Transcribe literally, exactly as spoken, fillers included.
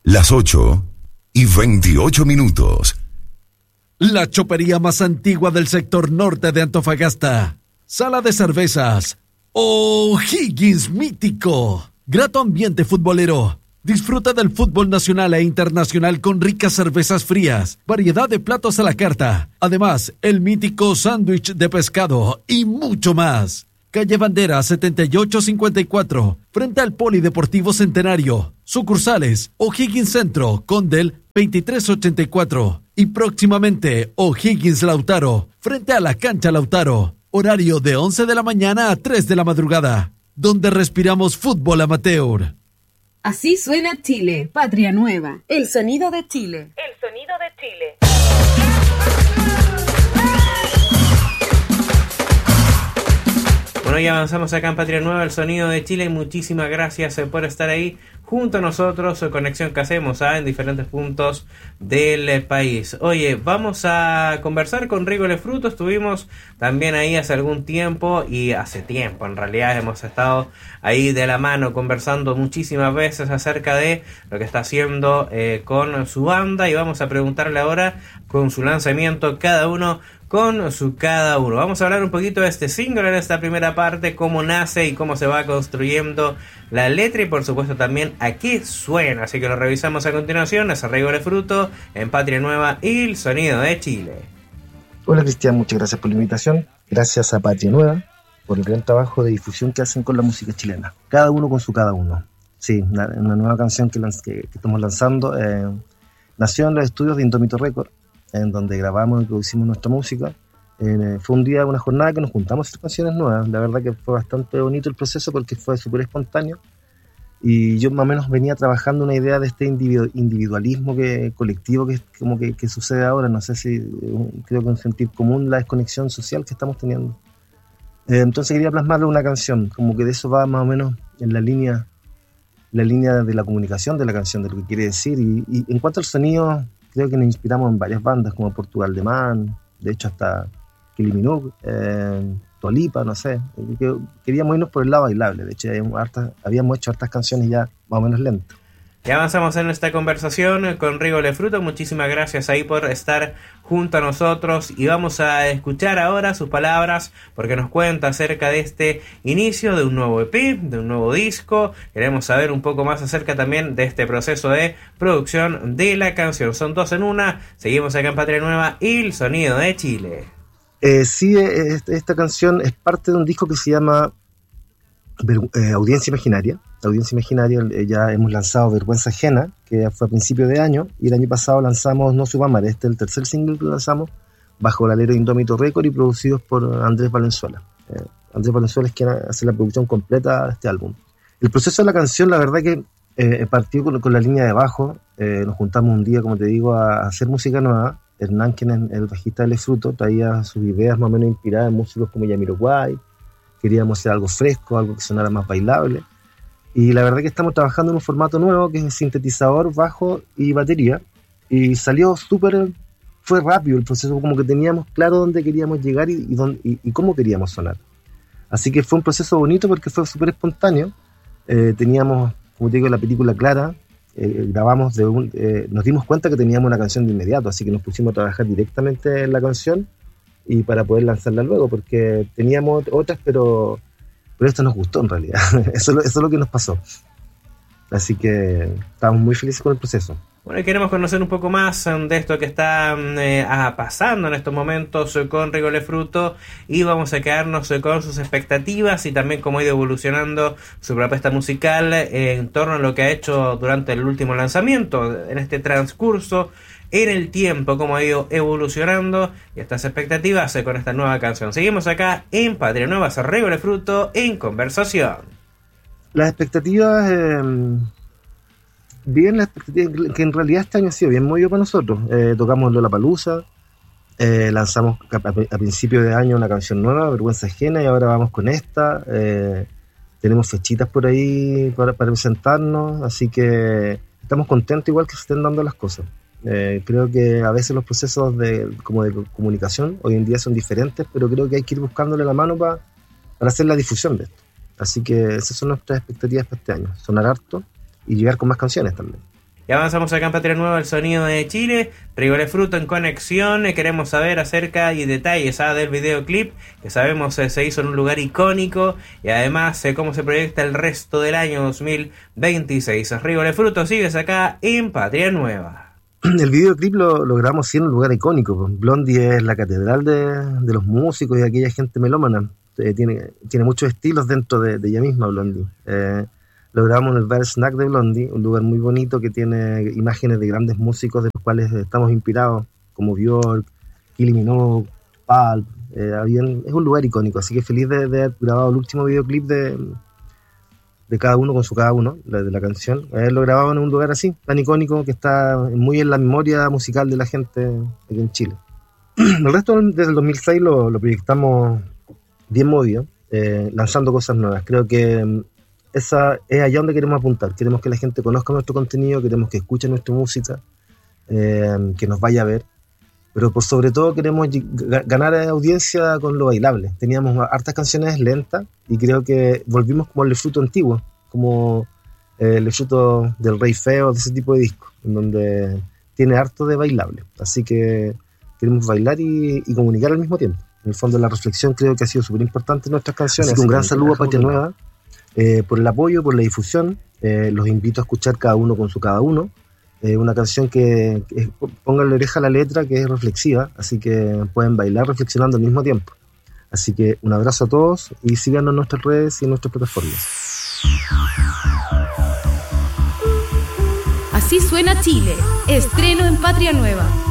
Las ocho y veintiocho minutos. La chopería más antigua del sector norte de Antofagasta. Sala de cervezas O'Higgins Mítico. Grato ambiente futbolero. Disfruta del fútbol nacional e internacional con ricas cervezas frías, variedad de platos a la carta. Además, el mítico sándwich de pescado y mucho más. Calle Bandera setenta y ocho cincuenta y cuatro, frente al Polideportivo Centenario. Sucursales O'Higgins Centro, Condel veintitrés ochenta y cuatro. Y próximamente O'Higgins Lautaro, frente a la cancha Lautaro. Horario de once de la mañana a tres de la madrugada, donde respiramos fútbol amateur. Así suena Chile, patria nueva. El sonido de Chile. El sonido de Chile. Bueno, ya avanzamos acá en Patria Nueva, el sonido de Chile. Muchísimas gracias por estar ahí junto a nosotros. Conexión que hacemos ¿ah? en diferentes puntos del país. Oye, vamos a conversar con Rigo Lefruto. Estuvimos también ahí hace algún tiempo y hace tiempo en realidad hemos estado ahí de la mano conversando muchísimas veces acerca de lo que está haciendo eh, con su banda, y vamos a preguntarle ahora con su lanzamiento cada uno con su cada uno. Vamos a hablar un poquito de este single en esta primera parte, cómo nace y cómo se va construyendo la letra, y por supuesto también a qué suena. Así que lo revisamos a continuación. Es Rigo Lefruto en Patria Nueva y el sonido de Chile. Hola Cristian, muchas gracias por la invitación. Gracias a Patria Nueva por el gran trabajo de difusión que hacen con la música chilena. Cada uno con su cada uno. Sí, una, una nueva canción que, lanz, que, que estamos lanzando eh, nació en los estudios de Indómito Record, en donde grabamos y producimos nuestra música. Eh, fue un día, una jornada que nos juntamos a hacer canciones nuevas. La verdad que fue bastante bonito el proceso porque fue súper espontáneo, y yo más o menos venía trabajando una idea de este individu- individualismo que, colectivo que, como que, que sucede ahora. No sé si, creo que en sentido común, la desconexión social que estamos teniendo. Eh, entonces quería plasmarlo en una canción, como que de eso va más o menos en la línea, la línea de la comunicación de la canción, de lo que quiere decir. Y, y en cuanto al sonido, creo que nos inspiramos en varias bandas como Portugal de Man, de hecho hasta Kylie Minogue, eh, Tolipa, no sé. Queríamos irnos por el lado bailable. De hecho habíamos, hartas, habíamos hecho hartas canciones ya más o menos lentas. Ya avanzamos en esta conversación con Rigo Lefruto. Muchísimas gracias ahí por estar junto a nosotros, y vamos a escuchar ahora sus palabras porque nos cuenta acerca de este inicio de un nuevo E P, de un nuevo disco. Queremos saber un poco más acerca también de este proceso de producción de la canción. Son dos en una. Seguimos acá en Patria Nueva y el sonido de Chile. Eh, sí, esta canción es parte de un disco que se llama eh, Audiencia Imaginaria. Audiencia Imaginaria, eh, ya hemos lanzado Vergüenza Ajena, que fue a principio de año, y el año pasado lanzamos No Suba Mar. Este es el tercer single que lanzamos bajo el alero de Indómito Record y producidos por Andrés Valenzuela. Eh, Andrés Valenzuela es quien hace la producción completa de este álbum. El proceso de la canción, la verdad que eh, partió con, con la línea de bajo. Eh, nos juntamos un día, como te digo, a, a hacer música nueva. Hernán, quien es el bajista de Lefruto, traía sus ideas más o menos inspiradas en músicos como Jamiroquai. Queríamos hacer algo fresco, algo que sonara más bailable. Y la verdad que estamos trabajando en un formato nuevo que es sintetizador, bajo y batería. Y salió súper, fue rápido el proceso, como que teníamos claro dónde queríamos llegar y, y, dónde, y, y cómo queríamos sonar. Así que fue un proceso bonito porque fue súper espontáneo. Eh, teníamos, como te digo, la película clara. Eh, grabamos, de un, eh, nos dimos cuenta que teníamos una canción de inmediato, así que nos pusimos a trabajar directamente en la canción y para poder lanzarla luego, porque teníamos otras, pero, pero esto nos gustó en realidad. eso, eso es lo que nos pasó. Así que estamos muy felices con el proceso. Bueno, y queremos conocer un poco más de esto que está eh, pasando en estos momentos con Rigo Lefruto, y vamos a quedarnos con sus expectativas y también cómo ha ido evolucionando su propuesta musical en torno a lo que ha hecho durante el último lanzamiento, en este transcurso en el tiempo, cómo ha ido evolucionando y estas expectativas con esta nueva canción. Seguimos acá en Patria Nueva, Rigo Lefruto en conversación. Las expectativas... Eh... Bien, la expectativa, que en realidad este año ha sido bien movido para nosotros. Eh, tocamos Lollapalooza, eh, lanzamos a, a, a principio de año una canción nueva, Vergüenza Ajena, y ahora vamos con esta. Eh, tenemos fechitas por ahí para, para presentarnos, así que estamos contentos igual que se estén dando las cosas. Eh, creo que a veces los procesos de, como de comunicación hoy en día son diferentes, pero creo que hay que ir buscándole la mano para, para hacer la difusión de esto. Así que esas son nuestras expectativas para este año, sonar harto y llegar con más canciones también. Y avanzamos acá en Patria Nueva, el sonido de Chile. Rigole Fruto en conexión. Queremos saber acerca y detalles ¿ah? del videoclip, que sabemos eh, se hizo en un lugar icónico, y además eh, cómo se proyecta el resto del año dos mil veintiséis. Rigole Fruto, sigues acá en Patria Nueva. El videoclip lo, lo grabamos en un lugar icónico. Blondie es la catedral de, de los músicos y de aquella gente melómana. Eh, tiene, tiene muchos estilos dentro de, de ella misma, Blondie. Eh, Lo grabamos en el Bar Snack de Blondie, un lugar muy bonito que tiene imágenes de grandes músicos de los cuales estamos inspirados, como Björk, Kylie Minogue, Pulp. Eh, habían, es un lugar icónico, así que feliz de, de haber grabado el último videoclip de, de cada uno con su cada uno, de, de la canción. Haberlo grabado en un lugar así, tan icónico, que está muy en la memoria musical de la gente aquí en Chile. El resto, desde el dos mil seis, lo, lo proyectamos bien movido, eh, lanzando cosas nuevas. Creo que esa es allá donde queremos apuntar. Queremos que la gente conozca nuestro contenido, queremos que escuche nuestra música, eh, que nos vaya a ver, pero por sobre todo queremos ganar audiencia con lo bailable. Teníamos hartas canciones lentas y creo que volvimos como el fruto antiguo, como eh, el fruto del Rey Feo, de ese tipo de discos, en donde tiene harto de bailable. Así que queremos bailar y, y comunicar al mismo tiempo. En el fondo, la reflexión creo que ha sido súper importante en nuestras canciones. Así que un gran saludo a Patria Nueva. Eh, por el apoyo, por la difusión. Eh, los invito a escuchar Cada Uno con su Cada Uno, eh, una canción que, que pongan la oreja a la letra, que es reflexiva, así que pueden bailar reflexionando al mismo tiempo. Así que un abrazo a todos y síganos en nuestras redes y en nuestras plataformas. Así suena Chile, estreno en Patria Nueva.